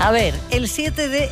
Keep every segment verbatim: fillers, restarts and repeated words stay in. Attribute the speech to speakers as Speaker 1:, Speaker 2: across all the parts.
Speaker 1: A ver, el siete de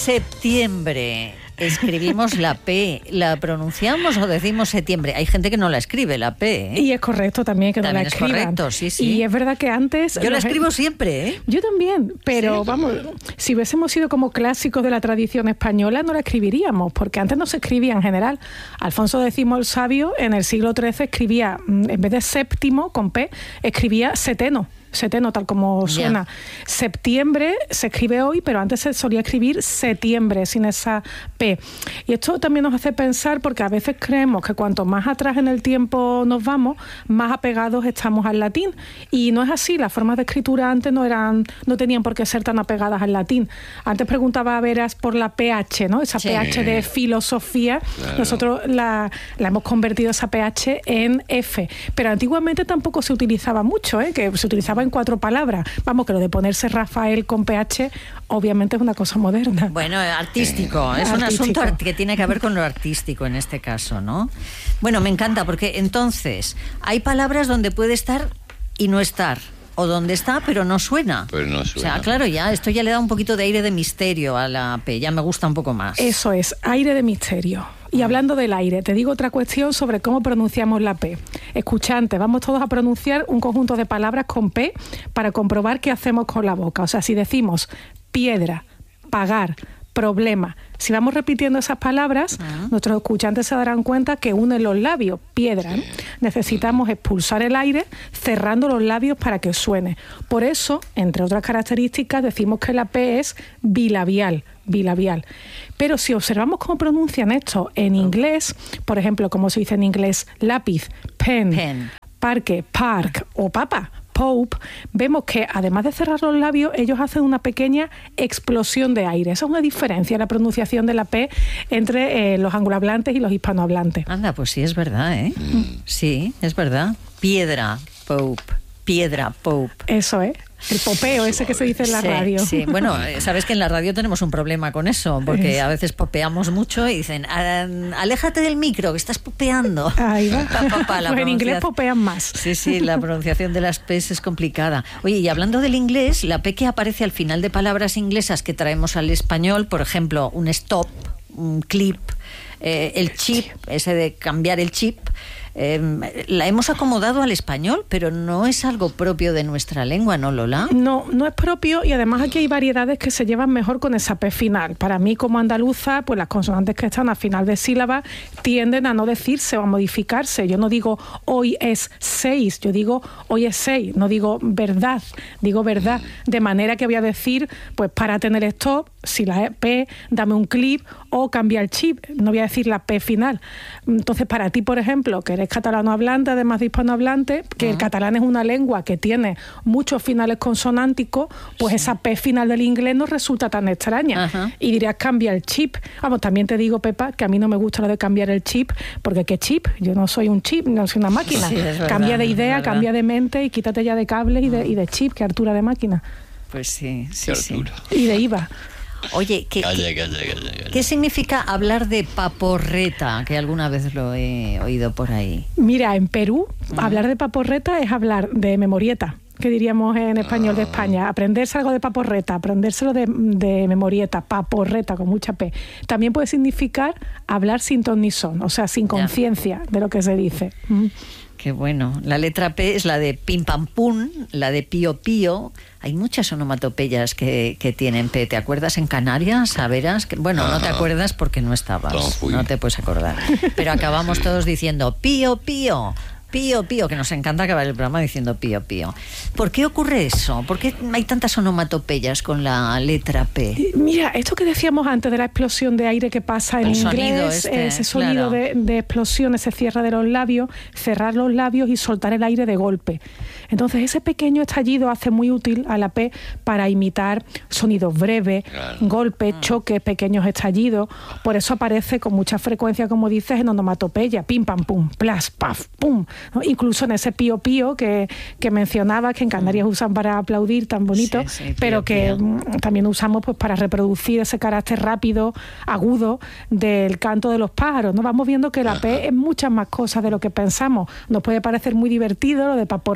Speaker 1: septiembre escribimos la P. ¿La pronunciamos o decimos septiembre? Hay gente que no la escribe, la P, ¿eh?
Speaker 2: Y es correcto también que
Speaker 1: también
Speaker 2: no la escriban.
Speaker 1: Es correcto, sí, sí.
Speaker 2: Y es verdad que antes...
Speaker 1: Yo la escribo siempre, ¿eh?
Speaker 2: Yo también, pero
Speaker 1: ¿Sí?
Speaker 2: vamos, si hubiésemos sido como clásicos de la tradición española, no la escribiríamos, porque antes no se escribía en general. Alfonso X el Sabio en el siglo trece escribía, en vez de séptimo, con P, escribía seteno. Seteno, tal como suena. Yeah. Septiembre se escribe hoy, pero antes se solía escribir setiembre, sin esa P. Y esto también nos hace pensar, porque a veces creemos que cuanto más atrás en el tiempo nos vamos, más apegados estamos al latín. Y no es así, las formas de escritura antes no eran, no tenían por qué ser tan apegadas al latín. Antes preguntaba a Veras por la P H, ¿no? Esa sí. P H de filosofía. Claro. Nosotros la, la hemos convertido esa P H en F. Pero antiguamente tampoco se utilizaba mucho, ¿eh? Que se utilizaba en cuatro palabras. Vamos, que lo de ponerse Rafael con P H obviamente es una cosa moderna.
Speaker 1: Bueno, artístico. Es artístico. Un asunto que tiene que ver con lo artístico en este caso, ¿no? Bueno, me encanta porque entonces hay palabras donde puede estar y no estar. O donde está, pero no suena.
Speaker 3: Pero no suena.
Speaker 1: O sea, claro, ya esto ya le da un poquito de aire de misterio a la P. Ya me gusta un poco más.
Speaker 2: Eso es, aire de misterio. Y hablando del aire, te digo otra cuestión sobre cómo pronunciamos la P. Escuchante, vamos todos a pronunciar un conjunto de palabras con P para comprobar qué hacemos con la boca. O sea, si decimos piedra, pagar, problema, si vamos repitiendo esas palabras, uh-huh. nuestros escuchantes se darán cuenta que unen los labios, piedra, ¿no? Necesitamos expulsar el aire cerrando los labios para que suene. Por eso, entre otras características, decimos que la P es bilabial, bilabial. Pero si observamos cómo pronuncian esto en inglés, por ejemplo, como se dice en inglés lápiz, pen, pen. parque, park o papa, Pope, vemos que además de cerrar los labios, ellos hacen una pequeña explosión de aire. Esa es una diferencia en la pronunciación de la P entre eh, los anglohablantes y los hispanohablantes.
Speaker 1: Anda, pues sí, es verdad, ¿eh? Mm. Sí, es verdad. Piedra, Pope. Piedra, Pope.
Speaker 2: Eso es. El popeo ese que se dice en la
Speaker 1: sí,
Speaker 2: radio.
Speaker 1: Sí, bueno, sabes que en la radio tenemos un problema con eso, porque a veces popeamos mucho y dicen, aléjate del micro, que estás popeando.
Speaker 2: Ahí va. Pa, pa, pa, pues en inglés popean más.
Speaker 1: Sí, sí, la pronunciación de las P's es complicada. Oye, y hablando del inglés, la P que aparece al final de palabras inglesas que traemos al español, por ejemplo, un stop, un clip, eh, el chip, ese de cambiar el chip, Eh, la hemos acomodado al español, pero no es algo propio de nuestra lengua, ¿no, Lola?
Speaker 2: No, no es propio, y además aquí hay variedades que se llevan mejor con esa P final. Para mí, como andaluza, pues las consonantes que están al final de sílabas tienden a no decirse o a modificarse. Yo no digo hoy es seis, yo digo hoy es seis, no digo verdad, digo verdad. De manera que voy a decir, pues para tener stop, si la P, dame un clip o cambia el chip. No voy a decir la P final. Entonces, para ti, por ejemplo, que eres catalano hablante, además de hispanohablante, que uh-huh. el catalán es una lengua que tiene muchos finales consonánticos, pues sí. esa P final del inglés no resulta tan extraña. Uh-huh. Y dirías, cambia el chip. Vamos, también te digo, Pepa, que a mí no me gusta lo de cambiar el chip, porque ¿qué chip? Yo no soy un chip, no soy una máquina. Sí, verdad, cambia de idea, cambia de mente y quítate ya de cables uh-huh. y, de, y de chip, que altura de máquina.
Speaker 1: Pues sí, sí, sí.
Speaker 2: Y de I V A.
Speaker 1: Oye, ¿qué,
Speaker 3: calla,
Speaker 1: ¿qué,
Speaker 3: calla, calla, calla.
Speaker 1: ¿qué significa hablar de paporreta? Que alguna vez lo he oído por ahí.
Speaker 2: Mira, en Perú, uh-huh. hablar de paporreta es hablar de memorieta, que diríamos en español de España. Aprenderse algo de paporreta, aprendérselo de, de memorieta, paporreta, con mucha P. También puede significar hablar sin ton ni son, o sea, sin conciencia de lo que se dice. Mm.
Speaker 1: Qué bueno. La letra P es la de pim pam pum, la de pío pío. Hay muchas onomatopeyas que, que tienen P. ¿Te acuerdas en Canarias? A veras, que, bueno, no te acuerdas porque no estabas. No te puedes acordar. Pero acabamos todos diciendo pío pío. Pío, pío, que nos encanta acabar el programa diciendo pío, pío. ¿Por qué ocurre eso? ¿Por qué hay tantas onomatopeyas con la letra P?
Speaker 2: Mira, esto que decíamos antes de la explosión de aire que pasa en el inglés, este, ese sonido claro. de, de explosión, ese cierre de los labios, cerrar los labios y soltar el aire de golpe. Entonces, ese pequeño estallido hace muy útil a la P para imitar sonidos breves, claro. golpes, mm. choques, pequeños estallidos. Por eso aparece con mucha frecuencia, como dices, en onomatopeya, pim, pam, pum, plas, paf, pum. ¿No? Incluso en ese pío pío que, que mencionaba, que en Canarias usan para aplaudir, tan bonito, sí, sí, pío, pero que pío. también usamos pues para reproducir ese carácter rápido, agudo del canto de los pájaros, ¿no? Vamos viendo que la P es muchas más cosas de lo que pensamos. Nos puede parecer muy divertido lo de paporreta,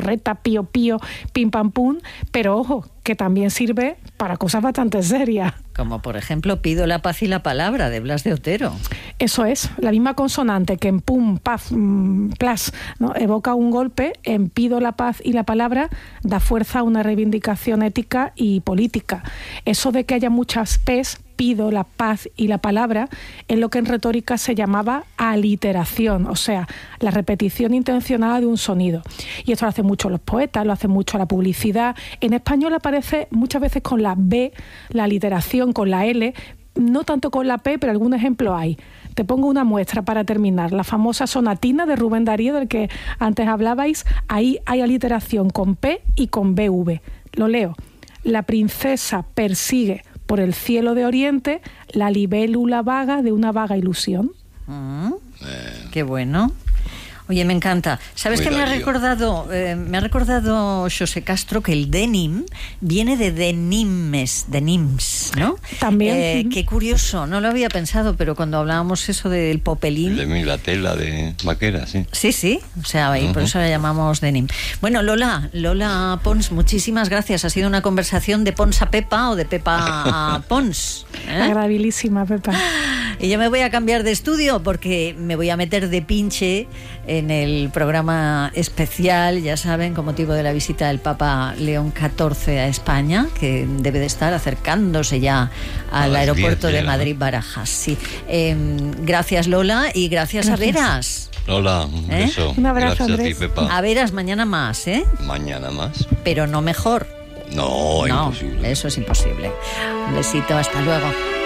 Speaker 2: pío pío, pim pam pum, pero ojo, que también sirve para cosas bastante serias.
Speaker 1: Como por ejemplo, pido la paz y la palabra, de Blas de Otero.
Speaker 2: Eso es, la misma consonante que en pum, paz, mm, plas, ¿no?, evoca un golpe, en pido la paz y la palabra da fuerza a una reivindicación ética y política. Eso de que haya muchas P's, pido la paz y la palabra, es lo que en retórica se llamaba aliteración, o sea, la repetición intencionada de un sonido. Y esto lo hacen mucho los poetas, lo hacen mucho la publicidad. En español aparece muchas veces con la B, la aliteración con la L, no tanto con la P, pero algún ejemplo hay. Te pongo una muestra para terminar. La famosa sonatina de Rubén Darío, del que antes hablabais, ahí hay aliteración con P y con B V. Lo leo. La princesa persigue por el cielo de oriente la libélula vaga de una vaga ilusión.
Speaker 1: Mm, eh. Qué bueno. Oye, me encanta. ¿Sabes qué me ha recordado? Eh, me ha recordado Xosé Castro que el denim viene de denimes, denims, ¿no?
Speaker 2: También.
Speaker 1: Eh, qué curioso, no lo había pensado, pero cuando hablábamos eso del popelín...
Speaker 3: De la tela de vaquera, sí.
Speaker 1: Sí, sí, o sea, ahí, uh-huh. Por eso la llamamos denim. Bueno, Lola, Lola Pons, muchísimas gracias. Ha sido una conversación de Pons a Pepa o de Pepa a Pons.
Speaker 2: ¿eh? Agradabilísima, Pepa.
Speaker 1: Y yo me voy a cambiar de estudio porque me voy a meter de pinche en el programa especial, ya saben, con motivo de la visita del Papa León catorce a España, que debe de estar acercándose ya al a aeropuerto diez, de Madrid-Barajas. Sí. Eh, gracias, Lola, y gracias, gracias. a Veras.
Speaker 3: Lola, un
Speaker 1: ¿Eh?
Speaker 3: beso.
Speaker 2: Un abrazo,
Speaker 3: gracias
Speaker 2: Andrés.
Speaker 3: a ti, Pepa.
Speaker 1: A Veras mañana más, ¿eh?
Speaker 3: Mañana más.
Speaker 1: Pero no mejor.
Speaker 3: No,
Speaker 1: no,
Speaker 3: imposible.
Speaker 1: Eso es imposible. Un besito, hasta luego.